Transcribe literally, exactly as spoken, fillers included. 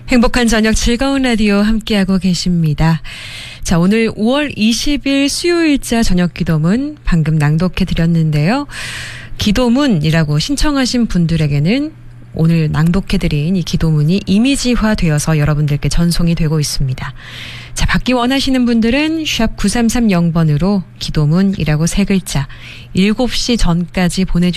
행복한 저녁 즐거운 라디오 함께하고 계십니다. 자, 오늘 오월 이십일 수요일자 저녁 기도문 방금 낭독해드렸는데요. 기도문이라고 신청하신 분들에게는 오늘 낭독해드린 이 기도문이 이미지화되어서 여러분들께 전송이 되고 있습니다. 자, 받기 원하시는 분들은 샵 구삼삼영 번으로 기도문이라고 세 글자 일곱 시 전까지 보내주시면